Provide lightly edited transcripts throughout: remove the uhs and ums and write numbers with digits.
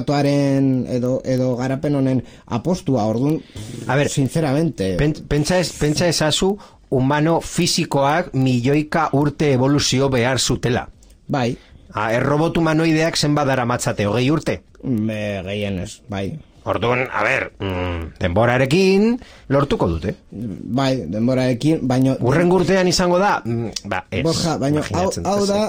edo garapen honen apostua, orduan, a ver, sinceramente. Pentsa ezazu humano fisikoak milioika urte evoluzio behar zutela. Bai. Robot humanoideak zenbat daramatzate, 20 urte? Gehienez, bai. Orduan, a ber, denborarekin lortuko dute. Bai, denborarekin, baino... Urren urtean izango da, ez. Borja, baino, hau da,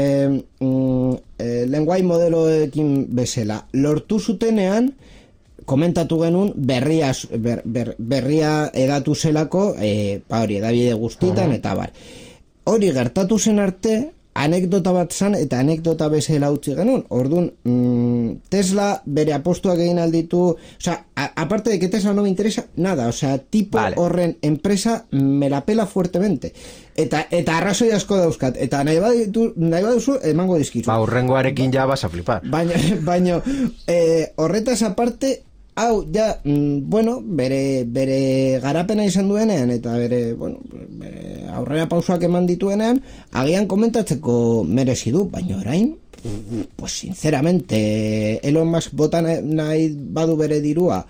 lenguai modeloekin bezala. Lortu zutenean, komentatu genuen, berria edatu zelako, hori, edabide guztitan, eta bar. Hori gertatu zen arte, anekdota bat zan eta anekdota bezala utzi genuen. Orduan, Tesla bere apostuak egin alditu, aparte de que Tesla no me interesa nada, tipo horren empresa me la pela fuertemente. Eta arrazoi asko dauzkat, eta nahi baduzu emango dizkizu. Urrengoarekin ja vas a flipar. Baina horretaz aparte, hau, ja, bere garapena izan duenean, eta bere aurrera pausoak eman dituenean, agian komentatzeko merezi du, baina orain, pues sinceramente, Elon Musk bota nahi badu bere dirua,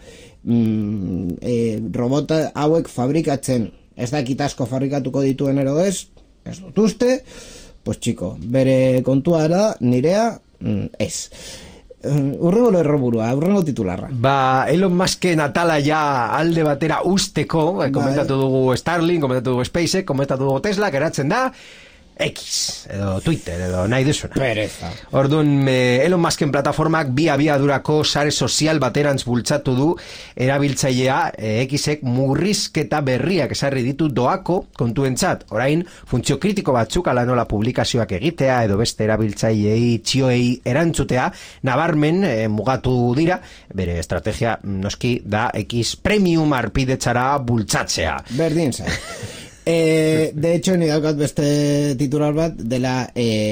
robot hauek fabrikatzen, ez dakit asko fabrikatuko dituen ero ez dut uste, pues chico, bere kontua da, nirea, ez. Urrengo lerroburua, urrengo titularra. Elon Musken atala ja alde batera usteko, komentatu dugu Starlink, komentatu dugu SpaceX, komentatu dugu Tesla, geratzen da X, edo Twitter, edo nahi duzuna. Pereza. Orduan, Elon Musken plataformak bi abiadurako sare sozial baterantz bultzatu du erabiltzailea Xek murrizketa berriak esarri ditu doako kontuentzat. Orain, funtzio kritiko batzuk ala nola publikazioak egitea edo beste erabiltzaileei txioei erantzutea, nabarmen mugatu dira, bere estrategia noski da X premium arpidetzara bultzatzea. Berdin zai. De hecho, ni daukat beste titular bat dela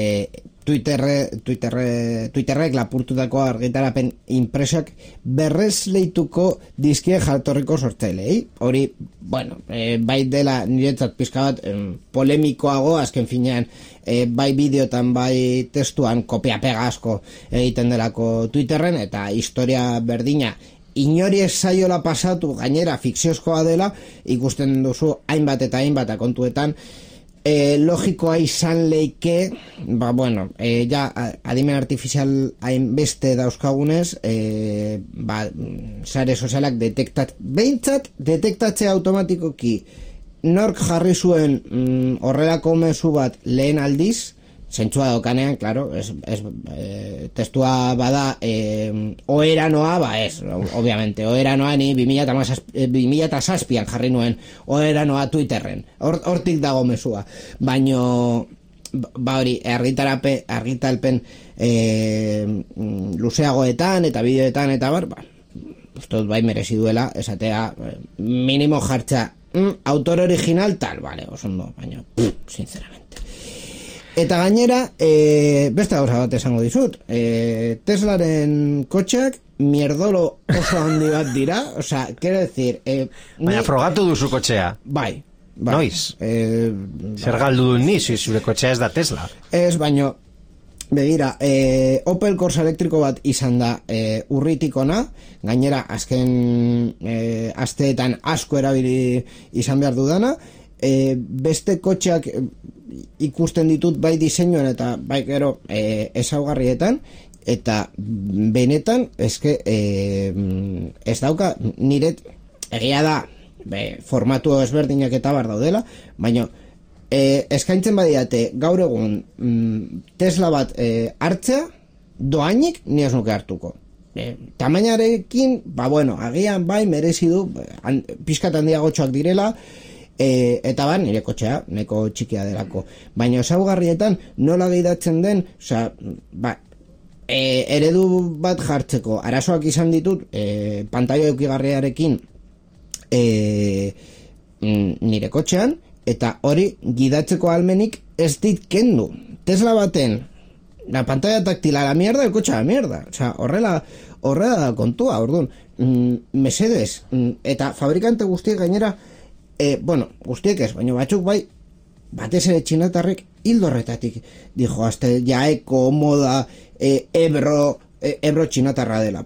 Twitterrek lapurtutako argitarapen impresak berrez leituko dizkie jatorriko sortzailei. Hori, bai dela niretzat pizka bat polemikoago, azken finean bai bideotan, bai testuan kopia-pega asko egiten delako Twitterren, eta historia berdina inori ez zaiola pasatu, gainera fikziozkoa dela, ikusten duzu hainbat eta hainbat kontuetan, logikoa izan leike, ja adimen artifizial hainbeste dauzkagunez, sare sozialak detektatzea automatikoki nork jarri zuen horrelako mezu bat lehen aldiz, zentzua daukanean, claro, testua bada oheranoa, obviamente, oheranoa ni 2007an jarri nuen oheranoa Twitterren, hortik dago mesua, baino hori, argitalpen luzeagoetan eta bideoetan eta uste dut bai merezi duela, esatea minimo jartza autor original tal, oso ondo, baina sinceramente. Eta gainera, beste gauza bat esango dizut, Teslaren kotxeak mierdolo oso handi bat dira, quiero decir... Baina frogatu duzu kotxea. Bai. Noiz? Zer galdu du ni, zure kotxea ez da Tesla. Ez, baino, begira, Opel Corsa elektriko bat izan da urritikona, gainera azken asteetan asko erabili izan behar dudana, beste kotxeak ikusten ditut bai diseinuan eta bai gero ezaugarrietan, eta benetan ez dauka niret egia da formatu ezberdinak eta bar daudela, baina eskaintzen badiate gaur egun Tesla bat hartzea doainik ni ez nuke hartuko. Tamainarekin, agian bai merezi du pizkat handiagotxoak direla, eta nire kotxea, neko txikia delako. Baina ezaugarrietan nola gehidatzen den, eredu bat jartzeko arazoak izan ditut, pantaila eukigarriarekin nire kotxean, eta hori gidatzeko almenik ez dit kendu. Tesla baten, la pantalla táctil a la mierda, el coche a la mierda. Horrela da kontua, orduan, mesedes, eta fabrikante guztiek gainera, guztiek ez, baina batzuk bai, batez ere txinatarrek hildo horretatik dijo, hasta jaeko moda Ebro txinatarra dela.